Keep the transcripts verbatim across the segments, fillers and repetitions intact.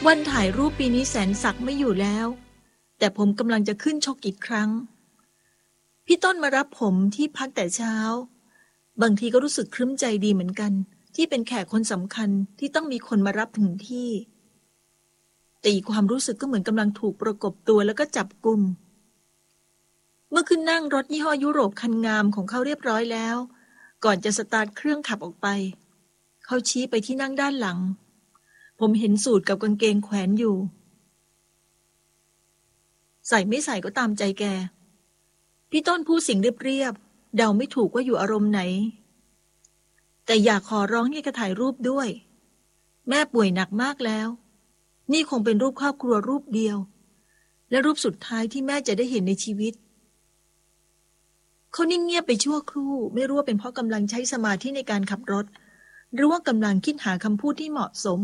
วันถ่ายรูปปีนี้แสนศักดิ์ไม่อยู่แล้วแต่ผมกำลังจะขึ้นชกอีกครั้งพี่ต้นมารับผมที่พักแต่เช้าบางทีก็รู้สึกครึ้มใจดีเหมือนกันที่เป็นแขกคนสำคัญที่ต้องมีคนมารับถึงที่แต่อีกความรู้สึกก็เหมือนกำลังถูกประกบตัวแล้วก็จับกุมเมื่อขึ้นนั่งรถยี่ห้อยุโรปคันงามของเขาเรียบร้อยแล้วก่อนจะสตาร์ทเครื่องขับออกไปเขาชี้ไปที่นั่งด้านหลังผมเห็นสูทกับกางเกงแขวนอยู่ใส่ไม่ใส่ก็ตามใจแกพี่ต้นพูดเสียงเรียบๆเดาไม่ถูกว่าอยู่อารมณ์ไหนแต่อยากขอร้องให้แกถ่ายรูปด้วยแม่ป่วยหนักมากแล้วนี่คงเป็นรูปครอบครัวรูปเดียวและรูปสุดท้ายที่แม่จะได้เห็นในชีวิตเขานิ่งเงียบไปชั่วครู่ไม่รู้ว่าเป็นเพราะกำลังใช้สมาธิในการขับรถหรือว่ากำลังคิดหาคำพูดที่เหมาะสม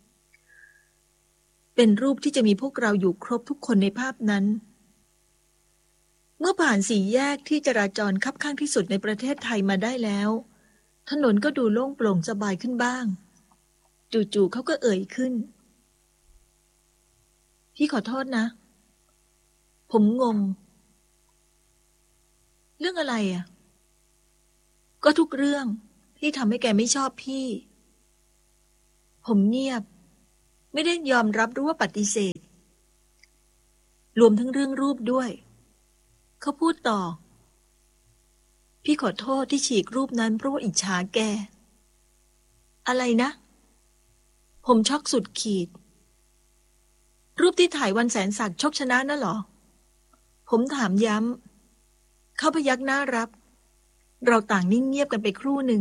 เป็นรูปที่จะมีพวกเราอยู่ครบทุกคนในภาพนั้นเมื่อผ่านสี่แยกที่จราจรคับข้างที่สุดในประเทศไทยมาได้แล้วถนนก็ดูโล่งโปร่งสบายขึ้นบ้างจู่ๆเขาก็เอ่ยขึ้นพี่ขอโทษนะผมงงเรื่องอะไรอ่ะก็ทุกเรื่องที่ทำให้แกไม่ชอบพี่ผมเงียบไม่ได้ยอมรับหรือว่าปฏิเสธรวมทั้งเรื่องรูปด้วยเขาพูดต่อพี่ขอโทษที่ฉีกรูปนั้นเพราะว่าอิจฉาแกอะไรนะผมช็อกสุดขีดรูปที่ถ่ายวันแสนศักดิ์ชกชนะน่ะเหรอผมถามย้ำเขาพยักหน้ารับเราต่างนิ่งเงียบกันไปครู่หนึ่ง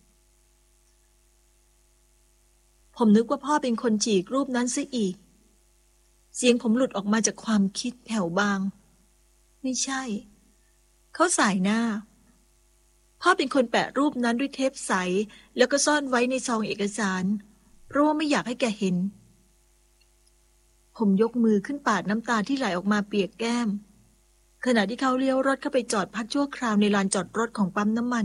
ผมนึกว่าพ่อเป็นคนฉีกรูปนั้นซะอีกเสียงผมหลุดออกมาจากความคิดแผ่วบางไม่ใช่เขาสายหน้าพ่อเป็นคนแปะรูปนั้นด้วยเทปใสแล้วก็ซ่อนไว้ในซองเอกสารเพราะว่าไม่อยากให้แกเห็นผมยกมือขึ้นปาดน้ำตาที่ไหลออกมาเปียกแก้มขณะที่เขาเลี้ยวรถเข้าไปจอดพักชั่วคราวในลานจอดรถของปั๊มน้ำมัน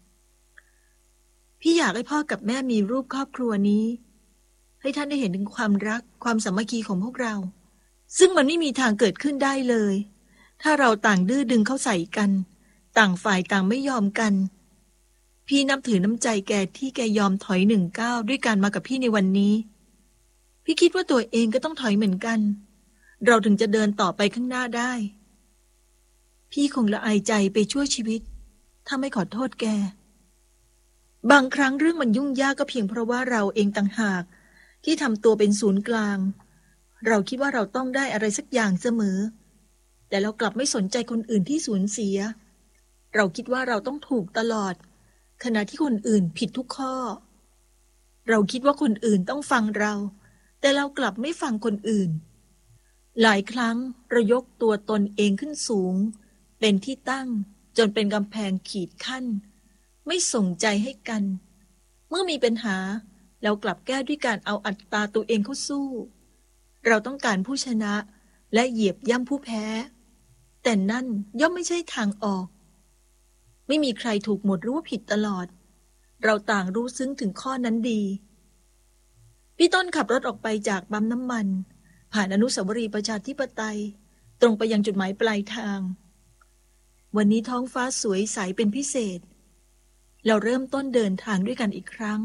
พี่อยากให้พ่อกับแม่มีรูปครอบครัวนี้ให้ท่านได้เห็นถึงความรักความสามัคคีของพวกเราซึ่งมันไม่มีทางเกิดขึ้นได้เลยถ้าเราต่างดื้อดึงเข้าใส่กันต่างฝ่ายต่างไม่ยอมกันพี่นับถือน้ำใจแกที่แกยอมถอยหนึ่งก้าวด้วยการมากับพี่ในวันนี้พี่คิดว่าตัวเองก็ต้องถอยเหมือนกันเราถึงจะเดินต่อไปข้างหน้าได้พี่คงละอายใจไปชั่วชีวิตถ้าไม่ขอโทษแกบางครั้งเรื่องมันยุ่งยากก็เพียงเพราะว่าเราเองต่างหากที่ทำตัวเป็นศูนย์กลางเราคิดว่าเราต้องได้อะไรสักอย่างเสมอแต่เรากลับไม่สนใจคนอื่นที่สูญเสียเราคิดว่าเราต้องถูกตลอดขณะที่คนอื่นผิดทุกข้อเราคิดว่าคนอื่นต้องฟังเราแต่เรากลับไม่ฟังคนอื่นหลายครั้งเรายกตัวตนเองขึ้นสูงเป็นที่ตั้งจนเป็นกำแพงขีดขั้นไม่ส่งใจให้กันเมื่อมีปัญหาเรากลับแก้ด้วยการเอาอัตตาตัวเองเข้าสู้เราต้องการผู้ชนะและเหยียบย่ำผู้แพ้แต่นั่นย่อมไม่ใช่ทางออกไม่มีใครถูกหมดหรือว่าผิดตลอดเราต่างรู้ซึ้งถึงข้อนั้นดีพี่ต้นขับรถออกไปจากปั๊มน้ำมันผ่านอนุสาวรีย์ประชาธิปไตยตรงไปยังจุดหมายปลายทางวันนี้ท้องฟ้าสวยใสเป็นพิเศษเราเริ่มต้นเดินทางด้วยกันอีกครั้ง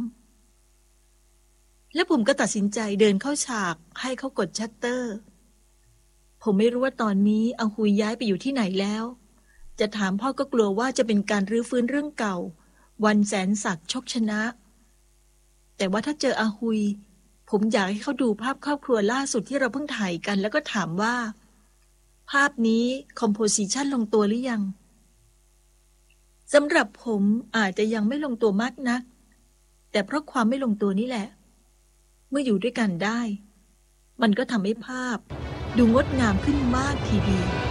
และผมก็ตัดสินใจเดินเข้าฉากให้เขากดชัตเตอร์ผมไม่รู้ว่าตอนนี้อาหุยย้ายไปอยู่ที่ไหนแล้วจะถามพ่อก็กลัวว่าจะเป็นการรื้อฟื้นเรื่องเก่าวันแสนศักดิ์ชกชนะแต่ว่าถ้าเจออาหุยผมอยากให้เขาดูภาพครอบครัวล่าสุดที่เราเพิ่งถ่ายกันแล้วก็ถามว่าภาพนี้คอมโพสิชันลงตัวหรือยังสำหรับผมอาจจะยังไม่ลงตัวมากนักแต่เพราะความไม่ลงตัวนี่แหละเมื่ออยู่ด้วยกันได้มันก็ทำให้ภาพดูงดงามขึ้นมากทีเดียว